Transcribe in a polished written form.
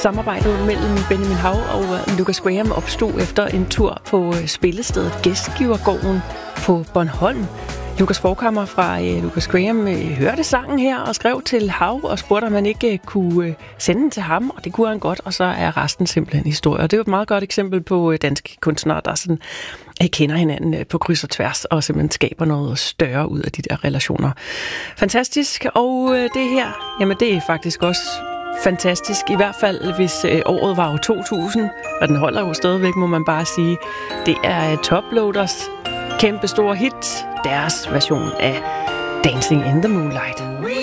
Samarbejdet mellem Benjamin Hav og Lucas Graham opstod efter en tur på spillestedet Gæstgivergården på Bornholm. Lucas Forkammer fra Lucas Graham hørte sangen her og skrev til Hav og spurgte, om han ikke kunne sende den til ham, og det kunne han godt, og så er resten simpelthen historie. Og det er jo et meget godt eksempel på danske kunstnere, der sådan kender hinanden på kryds og tværs og simpelthen skaber noget større ud af de der relationer. Fantastisk, og det her, jamen det er faktisk også fantastisk, i hvert fald hvis året var jo 2000, og den holder jo stadigvæk, må man bare sige. Det er Toploaders kæmpe store hit, deres version af Dancing in the Moonlight.